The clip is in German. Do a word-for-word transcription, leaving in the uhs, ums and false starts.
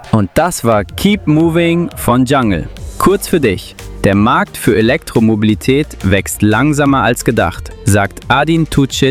Und das war Keep Moving von Jungle. Kurz für dich. Der Markt für Elektromobilität wächst langsamer als gedacht, sagt Adin Tucic,